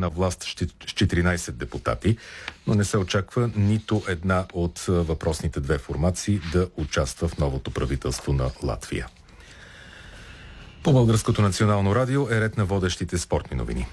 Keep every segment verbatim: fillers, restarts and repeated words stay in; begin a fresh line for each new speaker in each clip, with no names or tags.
на власт с четиринайсет депутати, но не се очаква нито една от въпросните две формации да участва в новото правителство на Латвия. По Българското национално радио е ред на водещите спортни новини.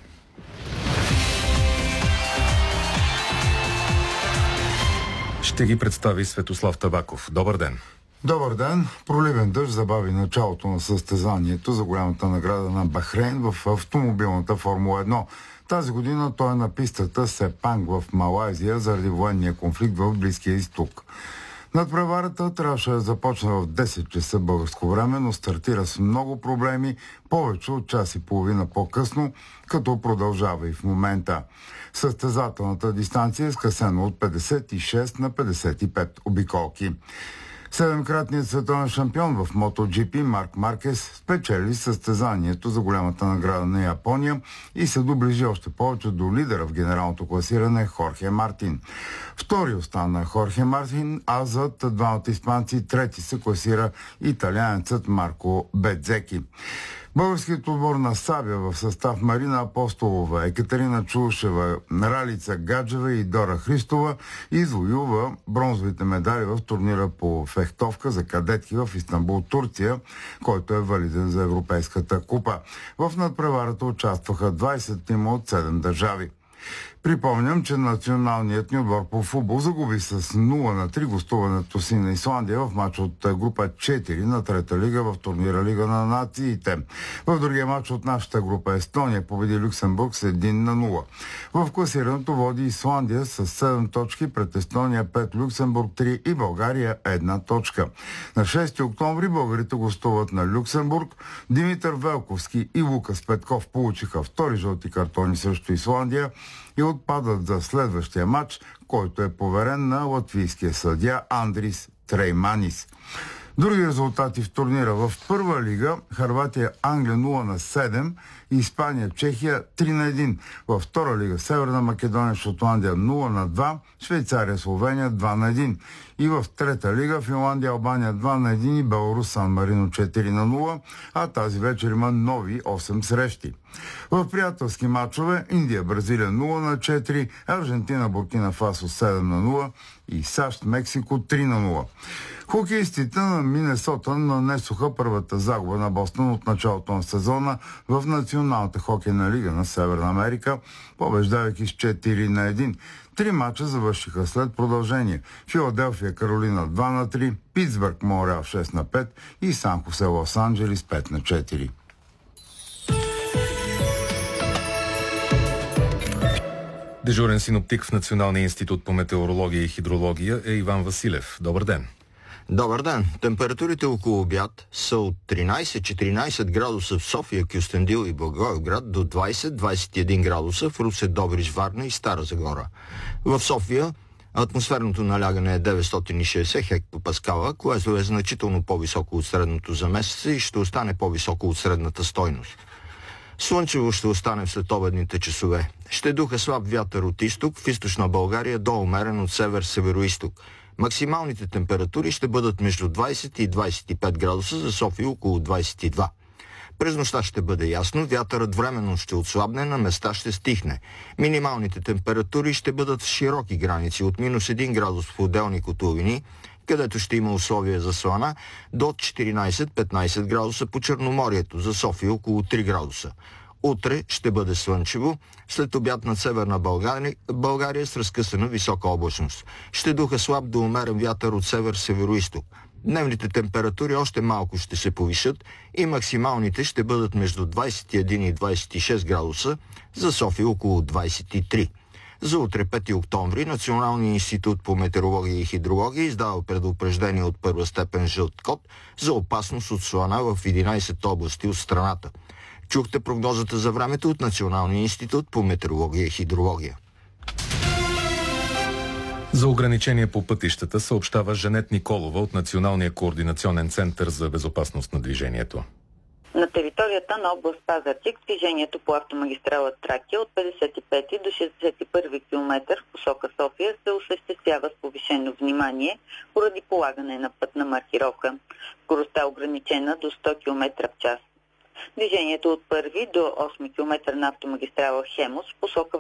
Ще ги представи Светослав Табаков. Добър ден!
Добър ден! Проливен дъжд забави началото на състезанието за голямата награда на Бахрейн в автомобилната Формула едно. Тази година той е на пистата Сепанг в Малайзия заради военния конфликт в Близкия изток. Надпреварата трябваше да започне в десет часа българско време, но стартира с много проблеми, повече от час и половина по-късно, като продължава и в момента. Състезателната дистанция е скъсена от петдесет и шест на петдесет и пет обиколки. Седемкратният световен шампион в MotoGP Марк Маркес спечели състезанието за голямата награда на Япония и се доближи още повече до лидера в генералното класиране Хорхе Мартин. Втори остана Хорхе Мартин, а зад двамата испанци трети се класира италианецът Марко Бедзеки. Българският отбор на Сабя в състав Марина Апостолова, Екатерина Чулшева, Ралица Гаджева и Дора Христова извоюва бронзовите медали в турнира по фехтовка за кадетки в Истанбул, Турция, който е валиден за Европейската купа. В надпреварата участваха двайсет тима от седем държави. Припомням, че националният ни отбор по футбол загуби с нула на три гостуването си на Исландия в матч от група четири на трета лига в турнира Лига на нациите. В другия матч от нашата група Естония победи Люксембург с един на нула. В класирането води Исландия с седем точки, пред Естония пет, Люксембург три и България една точка. На шести октомври българите гостуват на Люксембург. Димитър Велковски и Лукас Петков получиха втори жълти картони срещу Исландия и отпадат за следващия матч, който е поверен на латвийския съдия Андрис Трейманис. Други резултати в турнира: в първа лига Хърватия Англия нула на седем, Испания Чехия три на един. Във втора лига Северна Македония Шотландия нула на два, Швейцария Словения два на един. И в трета лига Финландия Албания два на един и Беларус Сан Марино четири на нула, а тази вечер има нови осем срещи. В приятелски матчове Индия Бразилия нула на четири, Аржентина Буркина Фасо седем на нула и САЩ Мексико три на нула. Хокеистите на Минесота нанесоха първата загуба на Бостън от началото на сезона в Националната хокейна лига на Северна Америка, побеждавайки с четири на един. Три мача завършиха след продължение: Филаделфия Каролина два на три, Питсбърг Монреал шест на пет и Сан Хосе Лос Анджелис пет на четири.
Дежурен синоптик в Националния институт по метеорология и хидрология е Иван Василев. Добър ден!
Добър ден! Температурите около обяд са от тринайсет-четиринайсет градуса в София, Кюстендил и Благоевград до двайсет-двайсет и един градуса в Русе, Добрич, Варна и Стара Загора. В София атмосферното налягане е деветстотин и шейсет хектопаскала, което е значително по-високо от средното за месеца и ще остане по-високо от средната стойност. Слънчево ще остане в следобедните часове. Ще духа слаб вятър от изток, в източна България до умерен от север-североизток. Максималните температури ще бъдат между двайсет и двайсет и пет градуса, за София около двайсет и два. През нощта ще бъде ясно, вятърът временно ще отслабне, на места ще стихне. Минималните температури ще бъдат в широки граници от минус един градус в отделни котловини, където ще има условия за слана, до четиринайсет-петнайсет градуса по Черноморието, за София около три градуса. Утре ще бъде слънчево, след обяд над Северна България, България с разкъсана висока облачност. Ще духа слаб до умерен вятър от север-североизток. Дневните температури още малко ще се повишат и максималните ще бъдат между двайсет и един и двайсет и шест градуса, за София около двайсет и три. За утре, пети октомври, Националният институт по метеорология и хидрология издава предупреждение от първа степен жълт код за опасност от слана в единайсет области от страната. Чухте прогнозата за времето от Националния институт по метеорология и хидрология.
За ограничение по пътищата съобщава Жанет Николова от Националния координационен център за безопасност на движението.
На територията на област Пазарджик движението по автомагистрала Тракия от петдесет и пети до шестдесет и първи километър в посока София се осъществява с повишено внимание поради полагане на пътна маркировка. Скоростта е ограничена до сто километра в час. Движението от първи до осми километър на автомагистрала Хемус в посока